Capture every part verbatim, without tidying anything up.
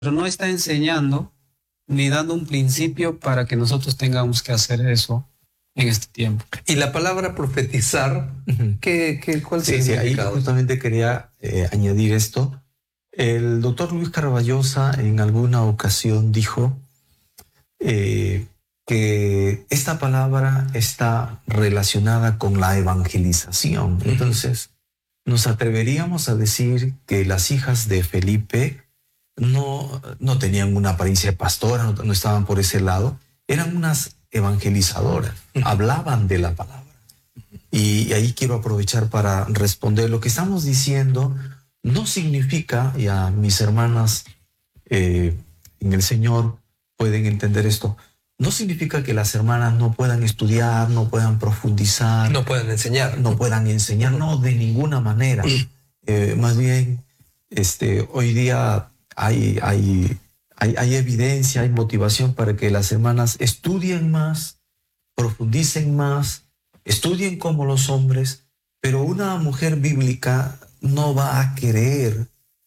pero no está enseñando ni dando un principio para que nosotros tengamos que hacer eso en este tiempo. Y la palabra profetizar, Ujú. ¿qué, qué, ¿cuál Sí, sí, ahí significado? justamente quería eh, añadir esto. El doctor Luis Carballosa en alguna ocasión dijo eh, que esta palabra está relacionada con la evangelización. Ujú. Entonces, nos atreveríamos a decir que las hijas de Felipe no, no tenían una apariencia de pastora, no, no estaban por ese lado, eran unas evangelizadoras, Ujú. hablaban de la palabra. Y ahí quiero aprovechar para responder. Lo que estamos diciendo no significa, y a mis hermanas eh, en el Señor pueden entender esto, no significa que las hermanas no puedan estudiar, no puedan profundizar, No pueden enseñar. no puedan enseñar, no, de ninguna manera. Eh, más bien, este, hoy día hay, hay, hay, hay evidencia, hay motivación para que las hermanas estudien más, profundicen más, estudien como los hombres, pero una mujer bíblica no va a querer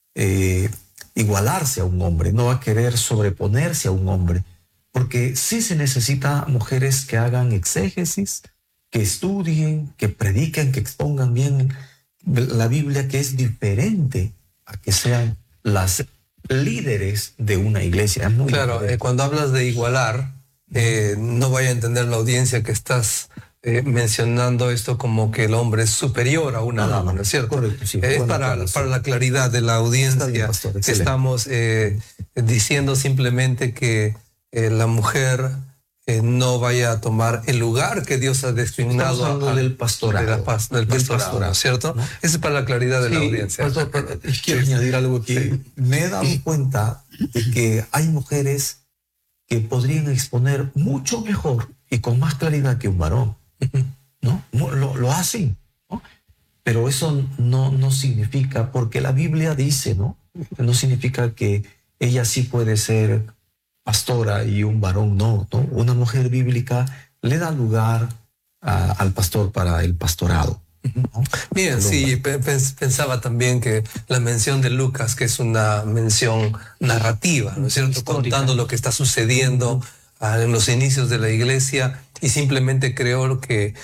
eh, igualarse a un hombre, no va a querer sobreponerse a un hombre, porque sí se necesita mujeres que hagan exégesis, que estudien, que prediquen, que expongan bien la Biblia, que es diferente a que sean las líderes de una iglesia. Es muy Claro, diferente. eh, cuando hablas de igualar, eh, no vaya a entender la audiencia que estás eh, mencionando esto como que el hombre es superior a una No, no, dama, no. ¿no es cierto? Correcto, sí. Eh, es Buena para, aclaración. para la claridad de la audiencia. Está bien, pastor, que excelente. estamos eh, diciendo simplemente que eh, la mujer eh, no vaya a tomar el lugar que Dios ha designado. Estamos hablando al- del pastorado. de la paz- del Del pastorado, pastorado, ¿no es cierto? ¿no? Eso es para la claridad de la Sí, audiencia. pastor, pero quiero Sí. añadir algo aquí. Sí. Me he dado cuenta de que hay mujeres que podrían exponer mucho mejor y con más claridad que un varón, ¿no? No, Lo, lo hacen, ¿no? Pero eso no, no significa, porque la Biblia dice, ¿no? No significa que ella sí puede ser pastora y un varón no, ¿no? Una mujer bíblica le da lugar a- al pastor para el pastorado, ¿no? Bien, El sí, hombre. pe- pens- pensaba también que la mención de Lucas, que es una mención narrativa, ¿no es cierto? Histórica. Contando lo que está sucediendo ah, en los inicios de la iglesia, y simplemente creo que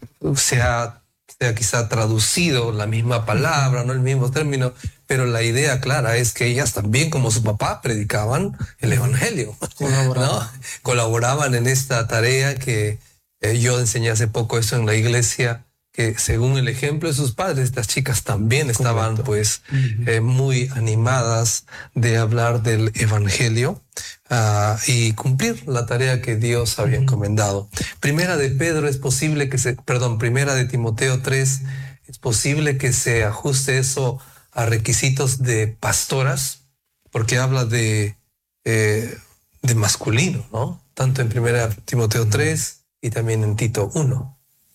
se ha, se ha quizá traducido la misma palabra, no el mismo término, pero la idea clara es que ellas también, como su papá, predicaban el evangelio, Colaboraban. ¿no? Colaboraban en esta tarea que eh, yo enseñé hace poco eso en la iglesia, que según el ejemplo de sus padres, estas chicas también estaban Correcto. pues eh, muy animadas de hablar del evangelio ah, y cumplir la tarea que Dios había encomendado. Primera de Pedro es posible que se, perdón, primera de Timoteo tres, es posible que se ajuste eso a requisitos de pastoras, porque habla de, eh, de masculino, ¿no? Tanto en primera de Timoteo tres y también en Tito uno.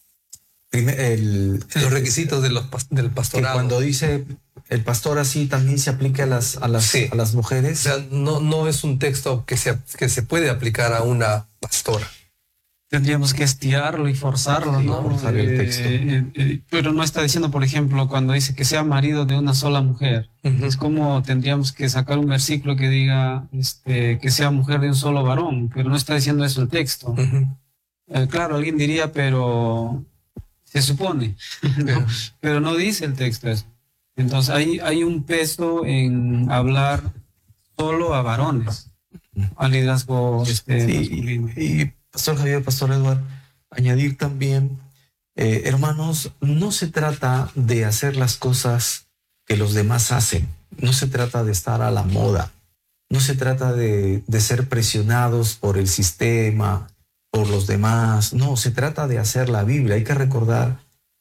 Primer- el, Los requisitos de los, pas- del que pastorado. cuando dice el pastor así también se aplica a las, a las, Sí. a las O mujeres. sea, no, no es un texto que se, que se puede aplicar a una pastora. Tendríamos que estirarlo y forzarlo, Sí, ¿no? forzar el texto. eh, eh, pero no está diciendo, por ejemplo, cuando dice que sea marido de una sola mujer. Ujú. Es como tendríamos que sacar un versículo que diga este, que sea mujer de un solo varón, pero no está diciendo eso el texto. Ujú. Eh, claro, alguien diría, pero se supone, ¿no? Pero no dice el texto eso. Entonces hay, hay un peso en hablar solo a varones, al liderazgo este, Sí, masculino. y Pastor Javier, Pastor Eduardo, añadir también, eh, hermanos, no se trata de hacer las cosas que los demás hacen, no se trata de estar a la moda, no se trata de, de ser presionados por el sistema, por los demás, no, se trata de hacer la Biblia. Hay que recordar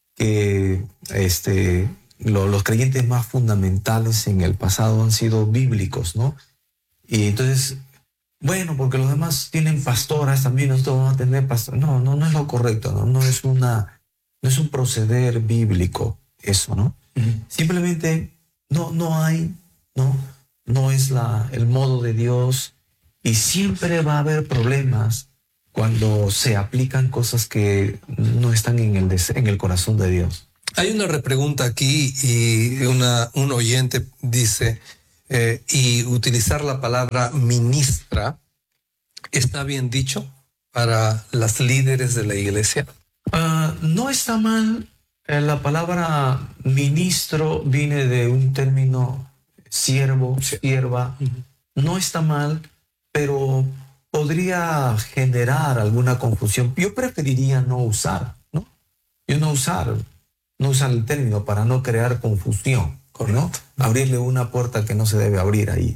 que este, lo- los creyentes más fundamentales en el pasado han sido bíblicos, ¿no? Y entonces, bueno, porque los demás tienen pastoras, también nosotros vamos a tener pastoras. No, no, no es lo correcto, ¿no? No es una, no es un proceder bíblico eso, ¿no? Ujú. Simplemente no, no hay, ¿no? No es la, el modo de Dios, y siempre va a haber problemas cuando se aplican cosas que no están en el, des- en el corazón de Dios. Hay una repregunta aquí y una, un oyente dice, eh, y utilizar la palabra ministra, ¿está bien dicho para las líderes de la iglesia? Uh, no está mal. Eh, la palabra ministro viene de un término siervo, Sí. sierva. Uh-huh. No está mal, pero podría generar alguna confusión. Yo preferiría no usar, ¿no? Yo no usar, no usar el término para no crear confusión, ¿no? Abrirle una puerta que no se debe abrir ahí.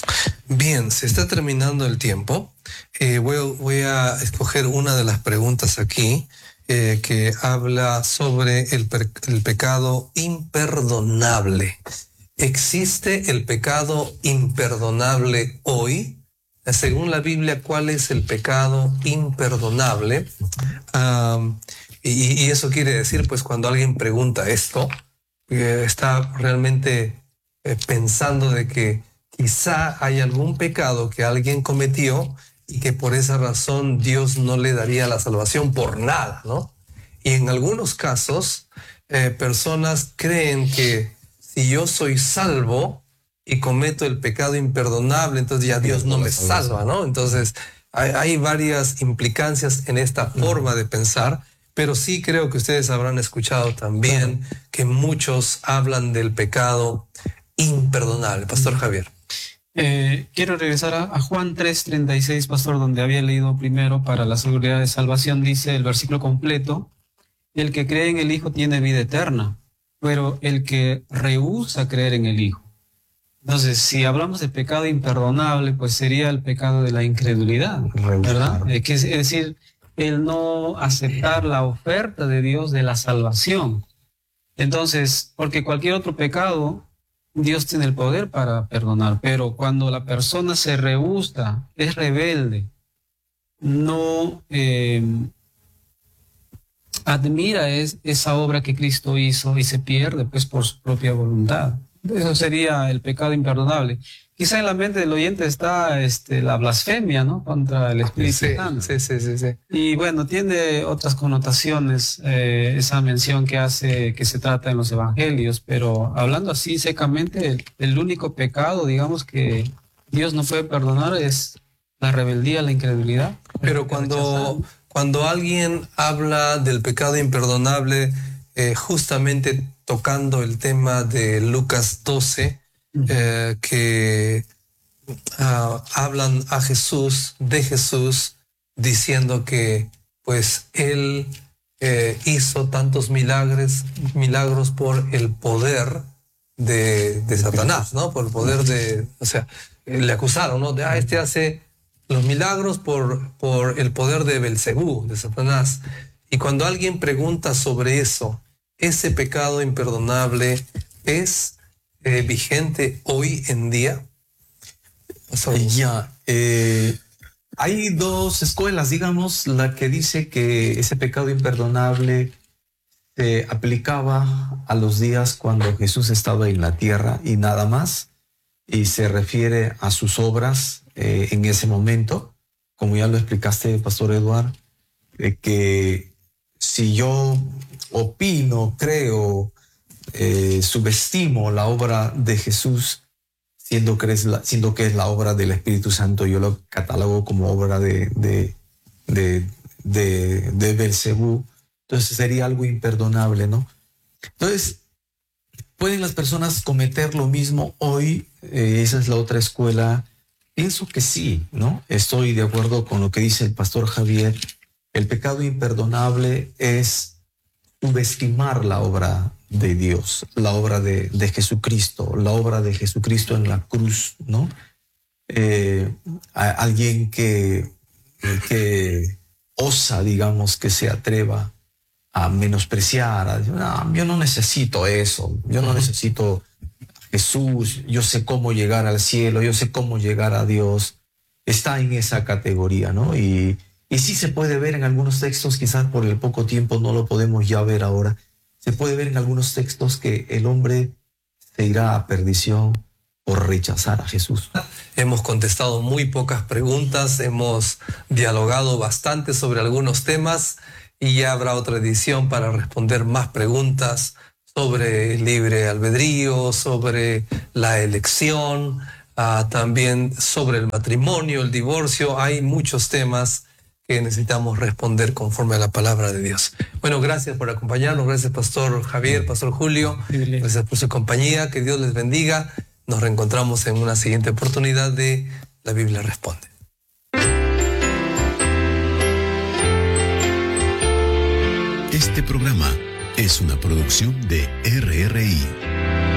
Bien, se está terminando el tiempo. Eh, voy, voy a escoger una de las preguntas aquí eh, que habla sobre el, per, el pecado imperdonable. ¿Existe el pecado imperdonable hoy? Según la Biblia, ¿cuál es el pecado imperdonable? Um, y, y eso quiere decir, pues, cuando alguien pregunta esto, eh, está realmente eh, pensando de que quizá hay algún pecado que alguien cometió y que por esa razón Dios no le daría la salvación por nada, ¿no? Y en algunos casos, eh, personas creen que si yo soy salvo y cometo el pecado imperdonable, entonces ya Dios no me salva, ¿no? Entonces hay, hay varias implicancias en esta forma de pensar, pero sí creo que ustedes habrán escuchado también que muchos hablan del pecado imperdonable. Pastor Javier. Eh, quiero regresar a, a Juan tres treinta y seis, pastor, donde había leído primero para la seguridad de salvación. Dice el versículo completo: el que cree en el Hijo tiene vida eterna, pero el que rehúsa creer en el Hijo. Entonces, si hablamos de pecado imperdonable, pues sería el pecado de la incredulidad, ¿verdad? Eh, que es, es decir, el no aceptar la oferta de Dios de la salvación. Entonces, porque cualquier otro pecado, Dios tiene el poder para perdonar, pero cuando la persona se rehúsa, es rebelde, no eh, admira es, esa obra que Cristo hizo y se pierde pues por su propia voluntad. Eso sería el pecado imperdonable. Quizá en la mente del oyente está este, la blasfemia, ¿no? Contra el Espíritu Sí, Santo. sí, sí, sí, sí. Y bueno, tiene otras connotaciones eh, esa mención que hace, que se trata en los evangelios, pero hablando así secamente, el, el único pecado, digamos, que Dios no puede perdonar es la rebeldía, la incredulidad. Pero cuando, cuando alguien habla del pecado imperdonable, eh, justamente tocando el tema de Lucas doce, eh, que uh, hablan a Jesús, de Jesús, diciendo que pues él eh, hizo tantos milagros, milagros por el poder de, de Satanás, ¿no? Por el poder de, o sea, le acusaron, ¿no? De, ah, este hace los milagros por, por el poder de Belcebú, de Satanás. Y cuando alguien pregunta sobre eso, ¿ese pecado imperdonable es eh, vigente hoy en día? Ya, eh, hay dos escuelas, digamos, la que dice que ese pecado imperdonable se aplicaba a los días cuando Jesús estaba en la tierra y nada más, y se refiere a sus obras eh, en ese momento, como ya lo explicaste, Pastor Eduardo, eh, que si yo opino, creo, eh, subestimo la obra de Jesús, siendo que, es la, siendo que es la obra del Espíritu Santo, yo lo catalogo como obra de, de, de, de, de Belcebú, entonces sería algo imperdonable, ¿no? Entonces, ¿pueden las personas cometer lo mismo hoy? Eh, esa es la otra escuela. Pienso que sí, ¿no? Estoy de acuerdo con lo que dice el pastor Javier. El pecado imperdonable es subestimar la obra de Dios, la obra de, de Jesucristo, la obra de Jesucristo en la cruz, ¿no? Eh, a alguien que, que osa, digamos, que se atreva a menospreciar, a decir, no, yo no necesito eso, yo no necesito a Jesús, yo sé cómo llegar al cielo, yo sé cómo llegar a Dios, está en esa categoría, ¿no? Y, y sí se puede ver en algunos textos, quizás por el poco tiempo no lo podemos ya ver ahora, se puede ver en algunos textos que el hombre se irá a perdición por rechazar a Jesús. Hemos contestado muy pocas preguntas, hemos dialogado bastante sobre algunos temas y ya habrá otra edición para responder más preguntas sobre libre albedrío, sobre la elección, uh, también sobre el matrimonio, el divorcio. Hay muchos temas que necesitamos responder conforme a la palabra de Dios. Bueno, gracias por acompañarnos. Gracias, Pastor Javier, Pastor Julio. Gracias por su compañía. Que Dios les bendiga. Nos reencontramos en una siguiente oportunidad de La Biblia Responde. Este programa es una producción de R R I.